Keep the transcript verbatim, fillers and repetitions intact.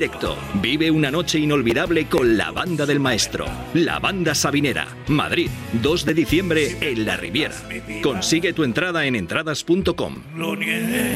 directo. Vive una noche inolvidable con la banda del maestro. La Banda Sabinera. Madrid, dos de diciembre en La Riviera. Consigue tu entrada en entradas punto com.